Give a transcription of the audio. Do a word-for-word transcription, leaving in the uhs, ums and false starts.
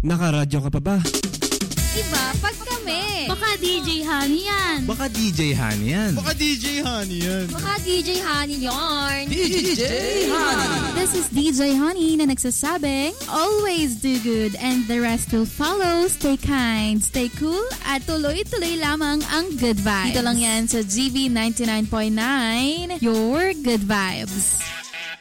Nakaradyo ka pa ba? Iba pag kami. Baka D J Honey yan. Baka D J Honey yan. Baka D J Honey yan. Baka D J Honey yarn. D J Honey. This is D J Honey na nagsasabing, always do good and the rest will follow. Stay kind, stay cool, at tuloy-tuloy lamang ang good vibes. Dito lang yan sa G V ninety-nine point nine, your good vibes.